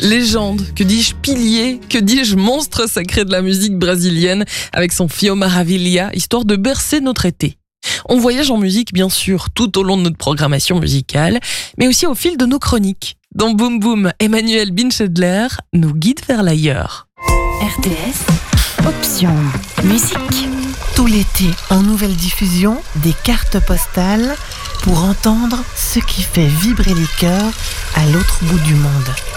Légende, que dis-je pilier, que dis-je monstre sacré de la musique brésilienne avec son Fio Maravilha, histoire de bercer notre été. On voyage en musique bien sûr tout au long de notre programmation musicale, mais aussi au fil de nos chroniques. Dans Boom Boom, Emmanuel Binchedler nous guide vers l'ailleurs. RTS, option musique. Tout l'été, en nouvelle diffusion, des cartes postales pour entendre ce qui fait vibrer les cœurs à l'autre bout du monde.